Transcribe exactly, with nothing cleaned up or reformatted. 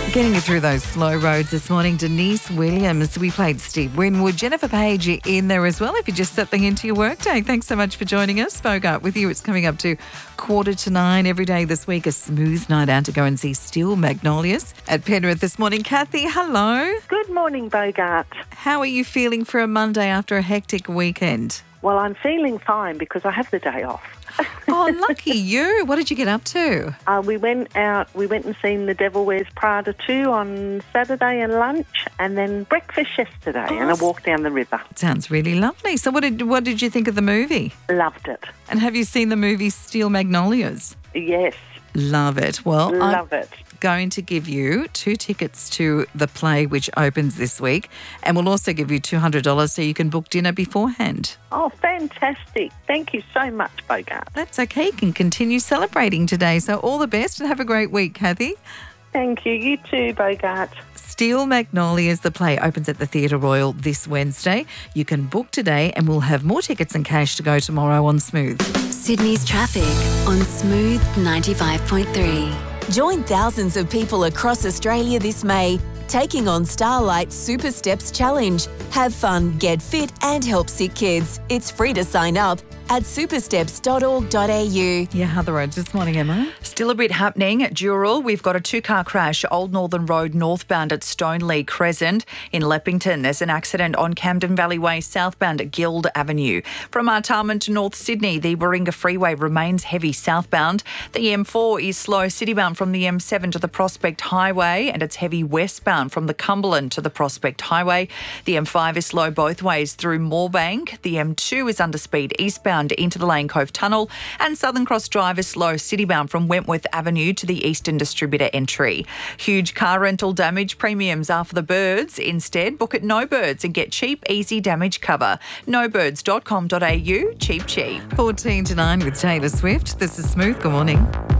Getting you through those slow roads this morning, Denise Williams. We played Steve Winwood. Jennifer Page in there as well if you're just settling into your workday. Thanks so much for joining us. Bogart with you. It's coming up to quarter to nine every day this week. A smooth night out to go and see Steel Magnolias at Penrith this morning. Kathy, hello. Good morning, Bogart. How are you feeling for a Monday after a hectic weekend? Well, I'm feeling fine because I have the day off. Oh, lucky you. What did you get up to? Uh, we went out, we went and seen The Devil Wears Prada two on Saturday and lunch, and then breakfast yesterday, oh, and a walk down the river. Sounds really lovely. So what did what did you think of the movie? Loved it. And have you seen the movie Steel Magnolias? Yes. Love it. Well, Love I'm it. going to give you two tickets to the play which opens this week, and we'll also give you two hundred dollars so you can book dinner beforehand. Oh, fantastic. Thank you so much, Bogart. That's okay. You can continue celebrating today. So all the best and have a great week, Kathy. Thank you. You too, Bogart. Steel Magnolias, the play, opens at the Theatre Royal this Wednesday. You can book today and we'll have more tickets and cash to go tomorrow on Smooth. Sydney's traffic on Smooth ninety-five point three. Join thousands of people across Australia this May, taking on Starlight's Super Steps Challenge. Have fun, get fit and help sick kids. It's free to sign up at supersteps dot org dot a u. Yeah, how the roads this morning, Emma? Still a bit happening at Dural. We've got a two-car crash, Old Northern Road northbound at Stoneleigh Crescent. In Leppington, there's an accident on Camden Valley Way southbound at Guild Avenue. From Artarmon to North Sydney, the Warringah Freeway remains heavy southbound. The M four is slow citybound from the M seven to the Prospect Highway, and it's heavy westbound from the Cumberland to the Prospect Highway. The M five is slow both ways through Moorebank. The M two is under speed eastbound into the Lane Cove Tunnel, and Southern Cross Drive is slow citybound from Wentworth Avenue to the Eastern Distributor entry. Huge car rental damage premiums are for the birds. Instead, book at No Birds and get cheap, easy damage cover. no birds dot com dot a u. Cheap, cheap. fourteen to nine with Taylor Swift. This is Smooth. Good morning.